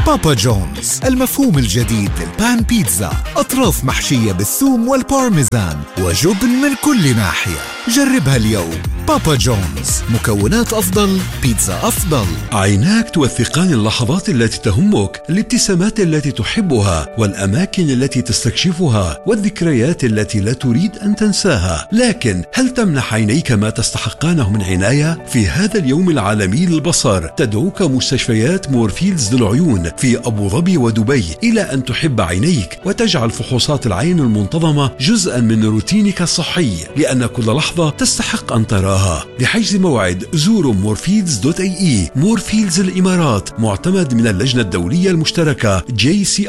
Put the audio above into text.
بابا جونز، المفهوم الجديد للبان بيتزا، أطراف محشية بالثوم والبارميزان وجبن من كل ناحية. جربها اليوم. بابا جونز، مكونات أفضل، بيتزا أفضل. عيناك توثقان اللحظات التي تهمك، الابتسامات التي تحبها، والأماكن التي تستكشفها، والذكريات التي لا تريد أن تنساها. لكن هل تمنح عينيك ما تستحقانه من عناية؟ في هذا اليوم العالمي للبصر تدعوك مستشفيات مورفيلز للعيون في أبو ظبي ودبي إلى أن تحب عينيك وتجعل فحوصات العين المنتظمة جزءا من روتينك الصحي، لأن كل لحظة تستحق أن تراها. لحجز موعد زوروا مورفيلز.ae. مورفيلز الإمارات، معتمد من اللجنة الدولية المشتركة JCI.